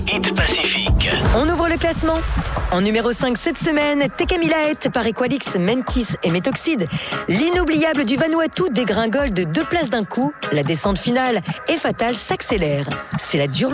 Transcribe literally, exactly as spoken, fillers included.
Hit Pacifique. On ouvre le classement. En numéro cinq cette semaine, Tekamilaet par Equalix, Mentis et Métoxide. L'inoubliable du Vanuatu dégringole de deux places d'un coup. La descente finale et fatale s'accélère. C'est la dure